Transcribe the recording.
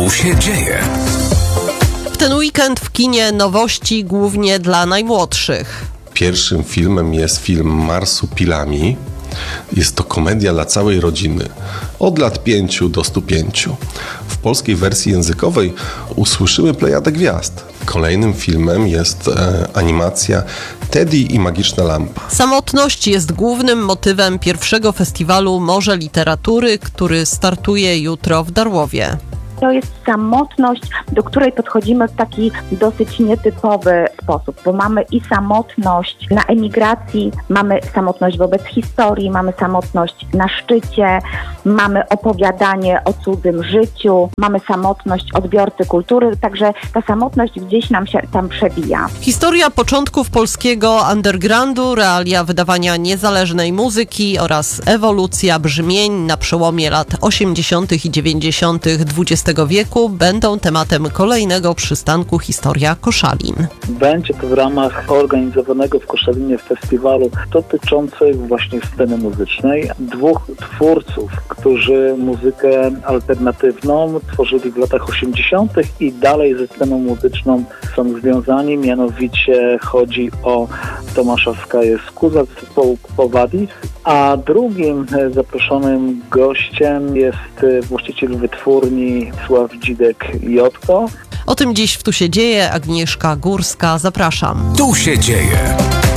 Tu się dzieje. W ten weekend w kinie nowości głównie dla najmłodszych. Pierwszym filmem jest film Marsupilami. Jest to komedia dla całej rodziny, od lat 5 do 105. W polskiej wersji językowej usłyszymy plejadę gwiazd. Kolejnym filmem jest animacja Teddy i magiczna lampa. Samotność jest głównym motywem pierwszego festiwalu Morze Literatury, który startuje jutro w Darłowie. To jest samotność, do której podchodzimy w taki dosyć nietypowy sposób, bo mamy i samotność na emigracji, mamy samotność wobec historii, mamy samotność na szczycie, mamy opowiadanie o cudzym życiu, mamy samotność odbiorcy kultury, także ta samotność gdzieś nam się tam przebija. Historia początków polskiego undergroundu, realia wydawania niezależnej muzyki oraz ewolucja brzmień na przełomie lat 80. i 90. XX wieku będą tematem kolejnego przystanku Historia Koszalin. Będzie to w ramach organizowanego w Koszalinie festiwalu dotyczącego właśnie sceny muzycznej. Dwóch twórców, którzy muzykę alternatywną tworzyli w latach 80. i dalej ze sceną muzyczną są związani, mianowicie chodzi o Tomasza Skaję-Skuza z zespołu Quo-Vadis, a drugim zaproszonym gościem jest właściciel wytwórni Sław Dzidek-Jotko. O tym dziś w Tu się dzieje. Agnieszka Górska, zapraszam. Tu się dzieje.